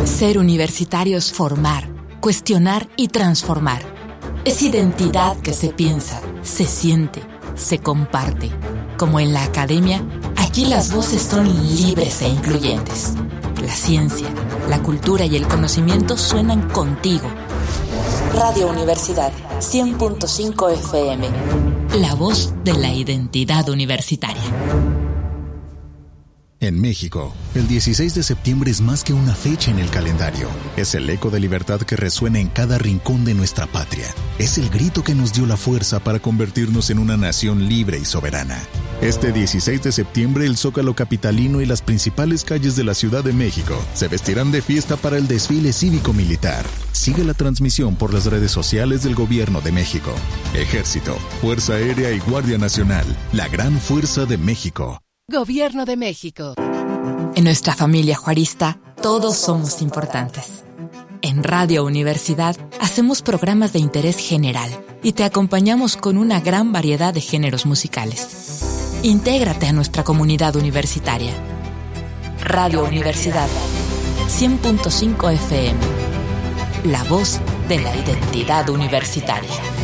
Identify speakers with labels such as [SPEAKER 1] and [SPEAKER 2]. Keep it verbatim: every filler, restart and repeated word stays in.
[SPEAKER 1] Ser universitario es formar, cuestionar y transformar. Es identidad que se piensa, se siente, se comparte. Como en la academia, aquí las voces son libres e incluyentes. La ciencia, la cultura y el conocimiento suenan contigo. Radio Universidad, cien punto cinco F M. La voz de la identidad universitaria.
[SPEAKER 2] En México, el dieciséis de septiembre es más que una fecha en el calendario. Es el eco de libertad que resuena en cada rincón de nuestra patria. Es el grito que nos dio la fuerza para convertirnos en una nación libre y soberana. Este dieciséis de septiembre, el Zócalo capitalino y las principales calles de la Ciudad de México se vestirán de fiesta para el desfile cívico-militar. Sigue la transmisión por las redes sociales del Gobierno de México. Ejército, Fuerza Aérea y Guardia Nacional, la gran fuerza de México.
[SPEAKER 3] Gobierno de México.
[SPEAKER 1] En nuestra familia juarista, todos somos importantes. En Radio Universidad hacemos programas de interés general y te acompañamos con una gran variedad de géneros musicales. Intégrate a nuestra comunidad universitaria. Radio Universidad, cien punto cinco F M. La voz de la identidad universitaria.